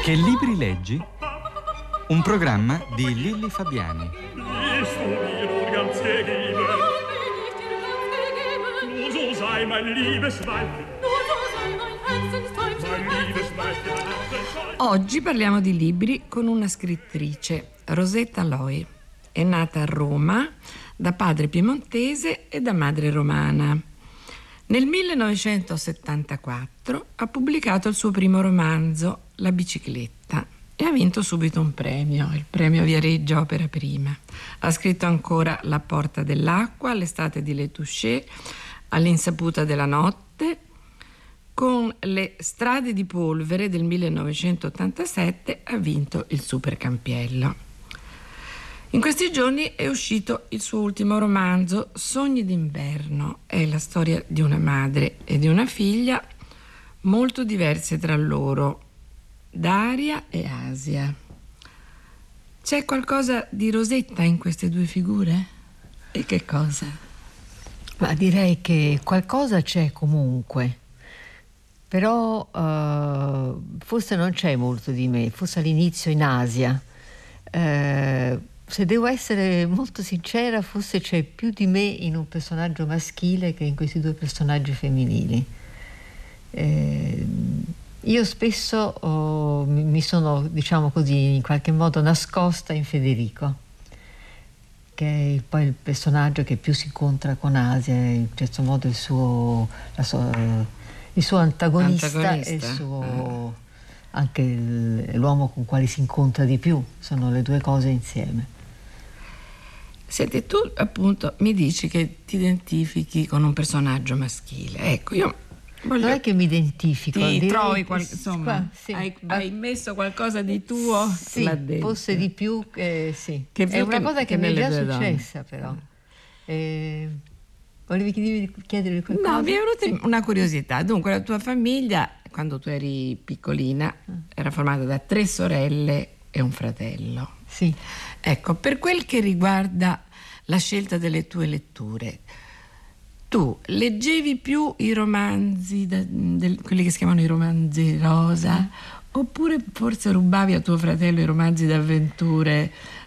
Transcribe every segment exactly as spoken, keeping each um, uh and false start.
Che libri leggi? Un programma di Lilli Fabiani. Oggi parliamo di libri con una scrittrice, Rosetta Loi. È nata a Roma da padre piemontese e da madre romana. Nel millenovecentosettantaquattro ha pubblicato il suo primo romanzo, La bicicletta, e ha vinto subito un premio, il premio Viareggio Opera Prima. Ha scritto ancora La porta dell'acqua, L'estate di Letouché, All'insaputa della notte. Con Le strade di polvere del millenovecentottantasette ha vinto il Super Campiello. In questi giorni è uscito il suo ultimo romanzo, Sogni d'inverno. È la storia di una madre e di una figlia molto diverse tra loro, Daria e Asia. C'è qualcosa di Rosetta in queste due figure? E che cosa? Ma direi che qualcosa c'è comunque, però uh, forse non c'è molto di me, forse all'inizio in Asia. Uh, se devo essere molto sincera, forse c'è più di me in un personaggio maschile che in questi due personaggi femminili. Eh, io spesso oh, mi sono, diciamo così, in qualche modo nascosta in Federico, che è poi il personaggio che più si incontra con Asia, in certo modo il suo, la sua, il suo antagonista, antagonista. E il suo, ah. anche il, l'uomo con quale si incontra di più, sono le due cose insieme. Senti, tu appunto mi dici che ti identifichi con un personaggio maschile. Ecco, io voglio... Non è che mi identifico. Ti trovi, qual... insomma, qua, sì. hai, hai messo qualcosa di tuo sì, là dentro. Forse di più, eh, sì. Che è una che, cosa che, che mi è già donne. successa, però. Eh, volevi chiedere qualcosa? No, mi è venuta sì. una curiosità. Dunque, la tua famiglia, quando tu eri piccolina, era formata da tre sorelle e un fratello. Sì. Ecco, per quel che riguarda la scelta delle tue letture, tu leggevi più i romanzi, da, del, quelli che si chiamano i romanzi rosa, mm. oppure forse rubavi a tuo fratello i romanzi d'avventure,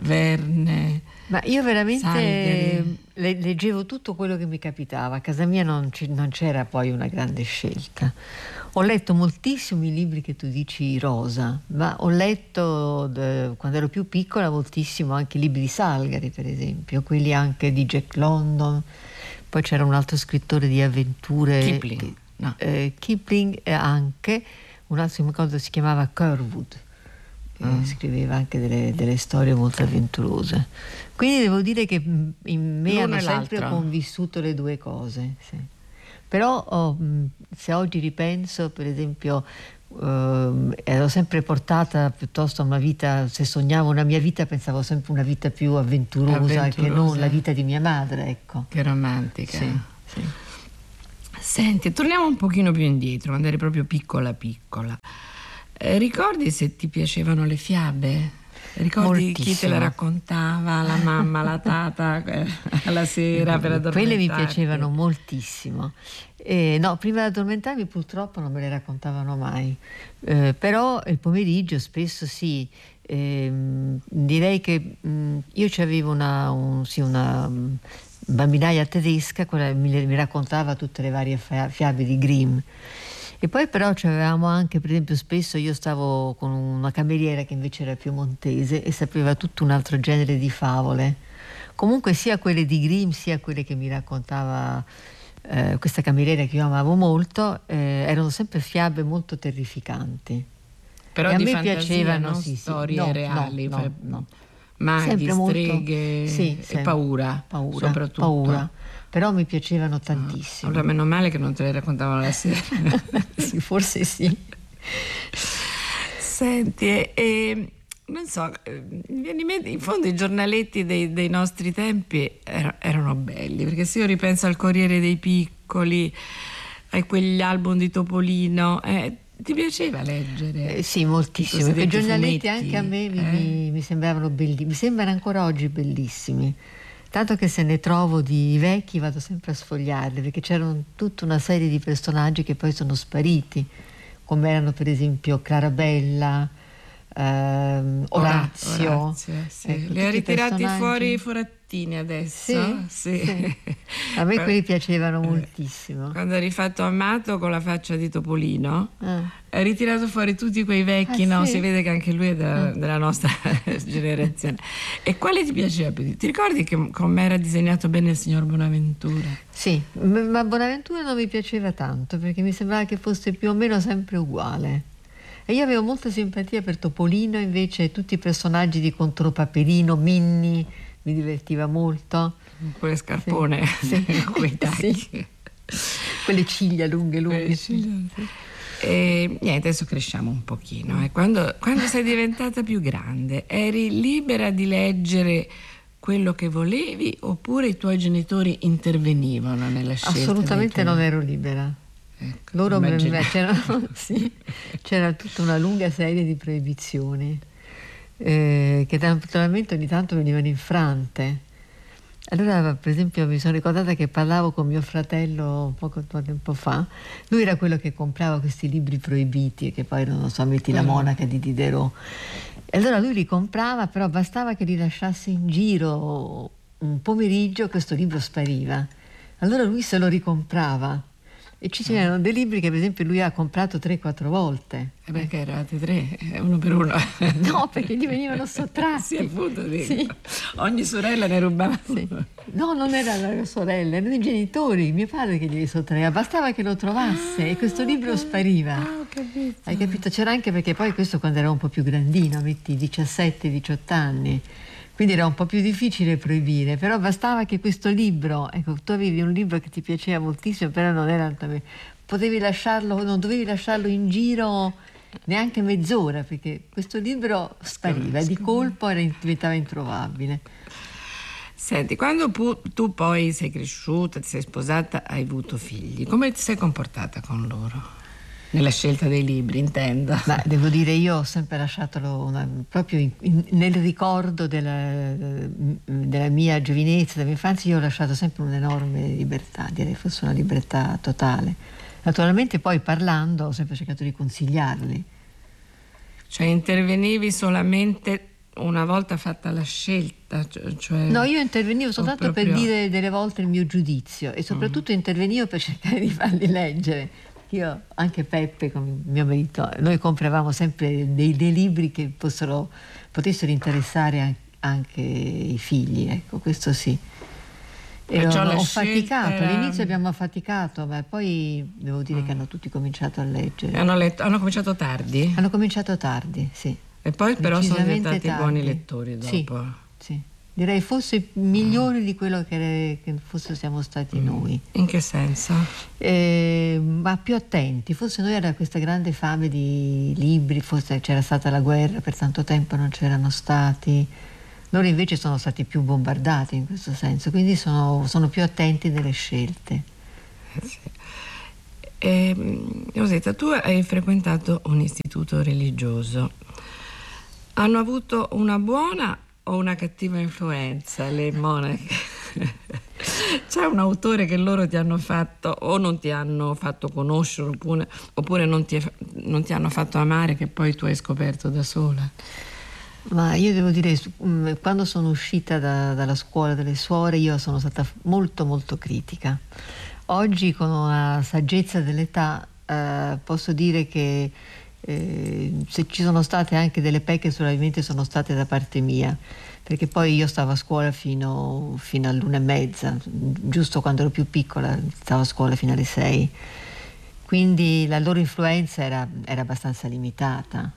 Verne? Ma io veramente le, leggevo tutto quello che mi capitava. A casa mia non, c- non c'era poi una grande scelta. Ho letto moltissimi libri che tu dici rosa, ma ho letto de, quando ero più piccola moltissimo anche libri di Salgari, per esempio, quelli anche di Jack London. Poi c'era un altro scrittore di avventure, Kipling, che, no. eh, Kipling e anche un altro che mi ricordo si chiamava Curwood, che mm. scriveva anche delle, delle storie molto avventurose. Quindi devo dire che in me L'uno hanno sempre l'altro. convissuto le due cose, sì. Però oh, se oggi ripenso, per esempio, eh, ero sempre portata piuttosto a una vita, se sognavo una mia vita pensavo sempre una vita più avventurosa, avventurosa. Che non la vita di mia madre, ecco. Che romantica. Sì, sì. Senti, torniamo un pochino più indietro, quando eri proprio piccola piccola. Eh, ricordi se ti piacevano le fiabe? Ricordi Moltissimo. Chi te la raccontava, la mamma, la tata, eh, alla sera per addormentarti? Quelle mi piacevano moltissimo. Eh, no, prima di addormentarmi purtroppo non me le raccontavano mai, eh, però il pomeriggio spesso sì. Eh, direi che mh, io c'avevo una, un, sì, una um, bambinaia tedesca, quella mi, mi raccontava tutte le varie fiabe di Grimm. E poi però c'avevamo anche, per esempio, spesso io stavo con una cameriera che invece era piemontese e sapeva tutto un altro genere di favole. Comunque sia quelle di Grimm sia quelle che mi raccontava eh, questa cameriera che io amavo molto, eh, erano sempre fiabe molto terrificanti. Però e a di me fantasia, piacevano, non sì, storie no, reali, no, no, no. maghi, sempre streghe molto, sì, e paura, paura, soprattutto. Paura. Però mi piacevano tantissimo. Allora meno male che non te le raccontavano la sera. Sì, forse sì. Senti, e, e, non so, mi viene in mente, in fondo i giornaletti dei, dei nostri tempi er, erano belli, perché se io ripenso al Corriere dei Piccoli, a quegli album di Topolino, eh, ti piaceva leggere? Eh, sì, moltissimo. I giornaletti fumetti, anche a me mi, eh? mi, mi sembravano bellissimi, mi sembrano ancora oggi bellissimi. Tanto che se ne trovo di vecchi vado sempre a sfogliarli, perché c'erano tutta una serie di personaggi che poi sono spariti, come erano per esempio Clarabella, ehm, Orazio. Orazio sì. Ecco, li ha ritirati personaggi. fuori i forattini adesso. Sì, sì. sì. A me quelli piacevano moltissimo. Quando ha rifatto Amato con la faccia di Topolino, Ah. ha ritirato fuori tutti quei vecchi, Ah, no? sì? Si vede che anche lui è della, della nostra generazione. E quale ti piaceva più? Ti ricordi che come era disegnato bene il signor Bonaventura? Sì, m- ma Bonaventura non mi piaceva tanto perché mi sembrava che fosse più o meno sempre uguale. E io avevo molta simpatia per Topolino, invece tutti i personaggi di Contropaperino, Minni, mi divertiva molto. Quelle scarpone, Sì, sì. quei tacchi. Sì. Quelle ciglia lunghe lunghe. Quelle ciglia, sì. E niente, adesso cresciamo un pochino. E quando, quando sei diventata più grande, eri libera di leggere quello che volevi oppure i tuoi genitori intervenivano nella scelta? Assolutamente non ero libera. Ecco, Loro mi, immagino. c'era, sì, c'era tutta una lunga serie di proibizioni eh, che naturalmente ogni tanto venivano infrante. Allora, per esempio, mi sono ricordata che parlavo con mio fratello poco tempo fa. Lui era quello che comprava questi libri proibiti, che poi, non so, metti La monaca di Diderot. E allora lui li comprava, però bastava che li lasciasse in giro un pomeriggio, questo libro spariva. Allora lui se lo ricomprava. E ci c'erano dei libri che per esempio lui ha comprato tre quattro volte. E perché eravate tre, uno per uno? No, perché gli venivano sottratti. Sì, appunto, dico. Sì. Ogni sorella ne rubava Sì. uno. No, non erano le sorelle, erano i genitori, mio padre che glieli sottraeva, bastava che lo trovasse ah, e questo libro spariva. Ah, ho capito. Hai capito? C'era anche perché poi questo quando era un po' più grandino, metti diciassette diciotto anni, quindi era un po' più difficile proibire, però bastava che questo libro, ecco, tu avevi un libro che ti piaceva moltissimo, però non era, potevi lasciarlo, non dovevi lasciarlo in giro neanche mezz'ora, perché questo libro spariva e di colpo era, diventava introvabile. Senti, quando pu- tu poi sei cresciuta, ti sei sposata, hai avuto figli, come ti sei comportata con loro? Nella scelta dei libri, intendo. Ma devo dire, io ho sempre lasciato una, proprio in, in, nel ricordo della, della mia giovinezza, della mia infanzia, io ho lasciato sempre un'enorme libertà, direi fosse una libertà totale. Naturalmente poi parlando ho sempre cercato di consigliarli. Cioè intervenivi solamente una volta fatta la scelta? Cioè, no, io intervenivo soltanto proprio... per dire delle volte il mio giudizio e soprattutto mm. intervenivo per cercare di farli leggere. Io, anche Peppe, con mio marito, noi compravamo sempre dei, dei libri che fossero, potessero interessare anche i figli, ecco, questo sì. E ho, ho faticato, era... all'inizio abbiamo affaticato, ma poi devo dire mm. che hanno tutti cominciato a leggere. Hanno, letto, hanno cominciato tardi? Hanno cominciato tardi, sì. E poi però sono diventati tardi. buoni lettori dopo. Sì, sì. Direi forse migliori mm. di quello che, che forse siamo stati mm. noi. In che senso? Eh, ma più attenti. Forse noi era questa grande fame di libri, forse c'era stata la guerra, per tanto tempo non c'erano stati. Loro invece sono stati più bombardati in questo senso, quindi sono, sono più attenti nelle scelte. Sì. Eh, Rosetta, tu hai frequentato un istituto religioso. Hanno avuto una buona o una cattiva influenza le monache? C'è un autore che loro ti hanno fatto o non ti hanno fatto conoscere oppure, oppure non, ti, non ti hanno fatto amare che poi tu hai scoperto da sola? Ma io devo dire, quando sono uscita da, dalla scuola delle suore io sono stata molto molto critica. Oggi con una saggezza dell'età eh, posso dire che eh, se ci sono state anche delle pecche probabilmente sono state da parte mia, perché poi io stavo a scuola fino, fino all'una e mezza, giusto quando ero più piccola stavo a scuola fino alle sei, quindi la loro influenza era, era abbastanza limitata.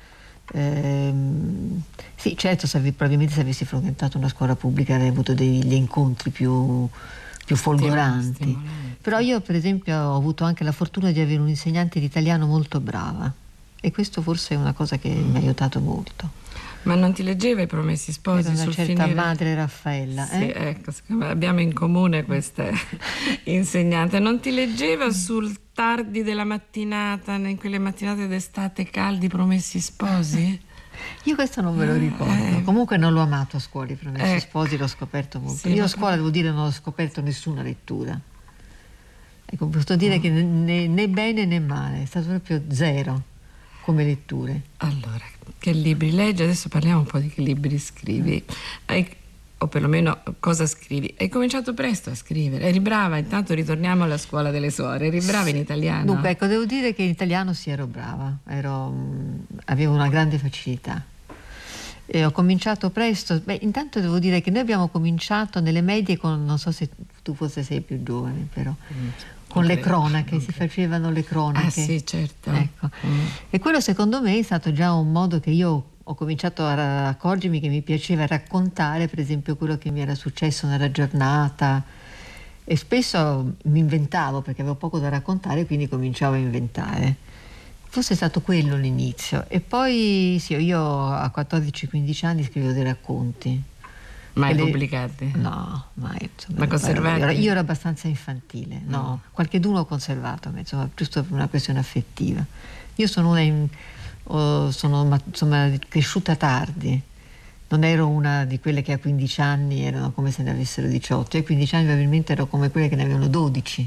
Ehm, sì, certo, se, probabilmente se avessi frequentato una scuola pubblica avrei avuto degli incontri più, più folgoranti. Stimolanti. Però io per esempio ho avuto anche la fortuna di avere un insegnante di italiano molto brava e questo forse è una cosa che mm. mi ha aiutato molto. Ma non ti leggeva I Promessi Sposi? Era una sul certa finire... madre Raffaella. Sì, eh? ecco, abbiamo in comune questa insegnante. Non ti leggeva sul tardi della mattinata, in quelle mattinate d'estate caldi, Promessi Sposi? Io questo non me lo ricordo. Eh, Comunque non l'ho amato a scuola, I Promessi ecco. Sposi, l'ho scoperto molto. Sì, Io a scuola devo dire non ho scoperto nessuna lettura. Ecco, posso dire mm. che né, né bene né male, è stato proprio zero. come letture. Allora, che libri leggi? Adesso parliamo un po' di che libri scrivi. Hai, o perlomeno cosa scrivi. Hai cominciato presto a scrivere, eri brava, intanto ritorniamo alla scuola delle suore, eri brava in italiano? Dunque, ecco, devo dire che in italiano sì, ero brava, ero, avevo una grande facilità. E ho cominciato presto. Beh, intanto devo dire che noi abbiamo cominciato nelle medie con, non so se tu forse sei più giovane, però, mm, con le cronache, si facevano le cronache. Ah sì, certo. Ecco. Mm. E quello secondo me è stato già un modo che io ho cominciato a accorgermi che mi piaceva raccontare, per esempio, quello che mi era successo nella giornata, e spesso mi inventavo perché avevo poco da raccontare, quindi cominciavo a inventare. Forse è stato quello l'inizio. E poi sì, io a quattordici quindici anni scrivevo dei racconti. Mai le... pubblicati? No, mai. Insomma, ma conservati? Io ero, io ero abbastanza infantile, no. no. Qualcheduno ho conservato, insomma, giusto per una questione affettiva. Io sono una... In... sono insomma cresciuta tardi, non ero una di quelle che a quindici anni erano come se ne avessero diciotto. Io a quindici anni probabilmente ero come quelle che ne avevano dodici.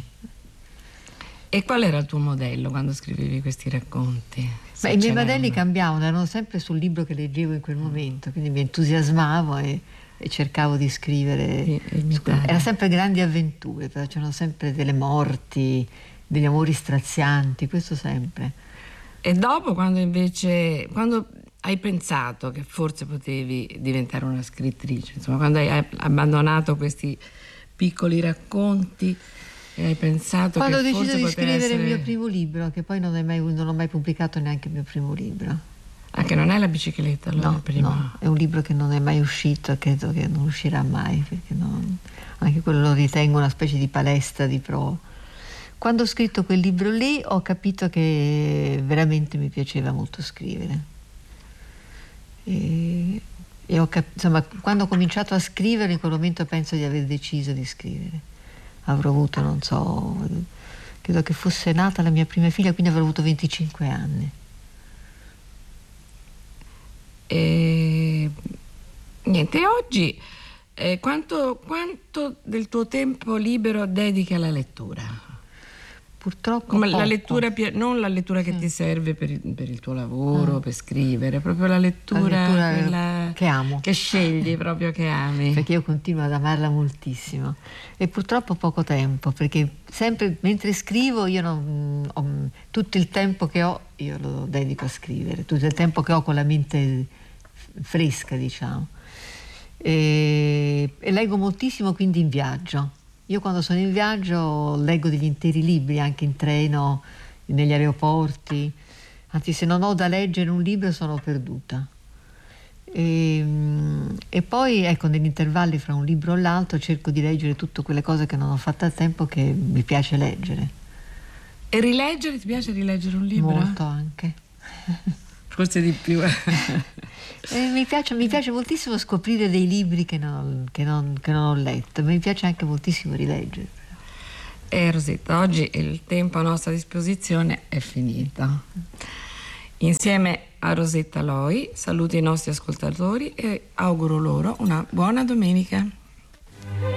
E qual era il tuo modello quando scrivevi questi racconti? Beh, i miei modelli cambiavano, erano sempre sul libro che leggevo in quel momento, quindi mi entusiasmavo e, e cercavo di scrivere. Era sempre grandi avventure, però c'erano sempre delle morti, degli amori strazianti, questo sempre. E dopo, quando invece, quando hai pensato che forse potevi diventare una scrittrice, insomma, quando hai abbandonato questi piccoli racconti e hai pensato quando che ho deciso di scrivere essere... il mio primo libro, che poi non, è mai, non ho mai pubblicato neanche il mio primo libro. Anche non è La bicicletta, allora No, il primo. no, è un libro che non è mai uscito e credo che non uscirà mai, perché non, anche quello lo ritengo una specie di palestra di prova. Quando ho scritto quel libro lì ho capito che veramente mi piaceva molto scrivere. E, e ho cap- insomma, quando ho cominciato a scrivere, in quel momento penso di aver deciso di scrivere. Avrò avuto, non so, credo che fosse nata la mia prima figlia, quindi avrò avuto venticinque anni. E niente, oggi eh, quanto, quanto del tuo tempo libero dedichi alla lettura? Purtroppo come poco. La lettura, non la lettura che sì. ti serve per il, per il tuo lavoro, ah. per scrivere, proprio la lettura, la lettura quella che amo, che scegli proprio, che ami. Perché io continuo ad amarla moltissimo e purtroppo poco tempo, perché sempre mentre scrivo io non ho, tutto il tempo che ho io lo dedico a scrivere, tutto il tempo che ho con la mente fresca, diciamo, e, e leggo moltissimo, quindi in viaggio. Io quando sono in viaggio leggo degli interi libri, anche in treno, negli aeroporti, anzi se non ho da leggere un libro sono perduta. E, e poi ecco, negli intervalli fra un libro e l'altro cerco di leggere tutte quelle cose che non ho fatto a tempo, che mi piace leggere. E rileggere? Ti piace rileggere un libro? Molto anche. Forse di più. Eh, mi, piace, mi piace moltissimo scoprire dei libri che non, che, non, che non ho letto, mi piace anche moltissimo rileggere. E Rosetta, oggi il tempo a nostra disposizione è finito. Insieme a Rosetta Loi saluto i nostri ascoltatori e auguro loro una buona domenica.